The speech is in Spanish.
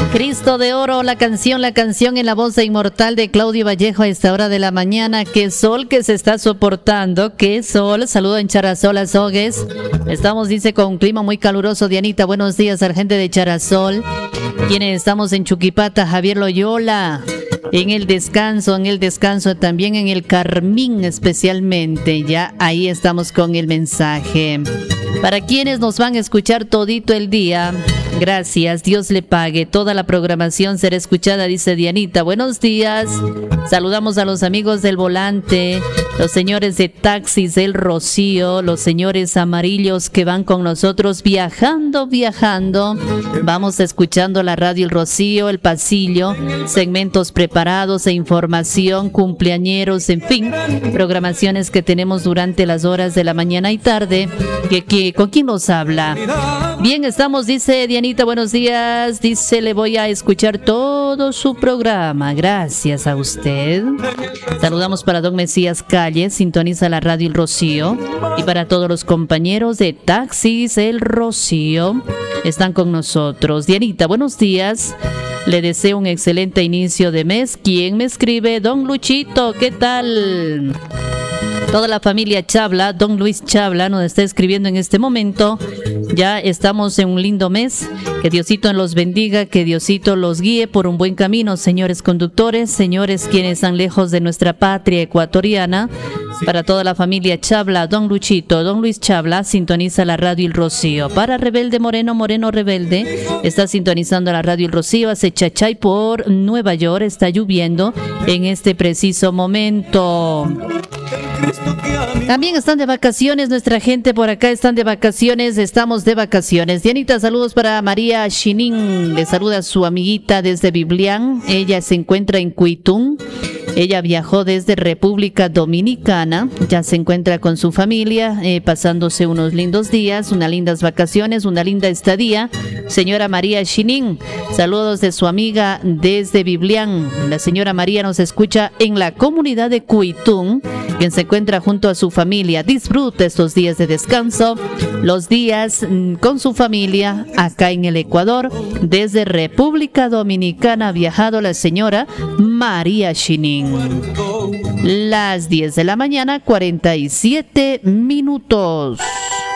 Cristo de Oro, la canción en la voz inmortal de Claudio Vallejo a esta hora de la mañana. Qué sol que se está soportando, qué sol. Saludo en Charasol, Azogues. Estamos, dice, con un clima muy caluroso. Dianita, buenos días al gente de Charasol. Quienes estamos en Chuquipata, Javier Loyola. En el descanso también en el Carmín especialmente. Ya ahí estamos con el mensaje. Para quienes nos van a escuchar todito el día, gracias, Dios le pague. Toda la programación será escuchada, dice Dianita. Buenos días. Saludamos a los amigos del volante, los señores de taxis del Rocío, los señores amarillos que van con nosotros viajando. Vamos escuchando la radio El Rocío, el pasillo, segmentos preparados e información, cumpleañeros, en fin, programaciones que tenemos durante las horas de la mañana y tarde. ¿Con quién nos habla? Bien, estamos, dice Dianita, buenos días. Dice, le voy a escuchar todo su programa. Gracias a usted. Saludamos para don Mesías Calle, sintoniza la radio El Rocío. Y para todos los compañeros de taxis El Rocío, están con nosotros. Dianita, buenos días. Le deseo un excelente inicio de mes. ¿Quién me escribe? Don Luchito, ¿qué tal? Toda la familia Chabla, don Luis Chabla nos está escribiendo en este momento. Ya estamos en un lindo mes. Que Diosito los bendiga, que Diosito los guíe por un buen camino, señores conductores, señores quienes están lejos de nuestra patria ecuatoriana. Para toda la familia Chabla, don Luchito, don Luis Chabla, sintoniza la radio El Rocío. Para Rebelde Moreno Rebelde, está sintonizando la radio El Rocío. Hace chachay por Nueva York, está lloviendo en este preciso momento. También están de vacaciones, nuestra gente por acá están de vacaciones, estamos de vacaciones. Dianita, saludos para María Shinin, le saluda a su amiguita desde Biblián, ella se encuentra en Cuitún. Ella viajó desde República Dominicana, ya se encuentra con su familia, pasándose unos lindos días, unas lindas vacaciones, una linda estadía. Señora María Shinin, saludos de su amiga desde Biblián. La señora María nos escucha en la comunidad de Cuitún, quien se encuentra junto a su familia. Disfrute estos días de descanso, los días con su familia acá en el Ecuador. Desde República Dominicana ha viajado la señora María Shinin. Las 10 de la mañana, 47 minutos.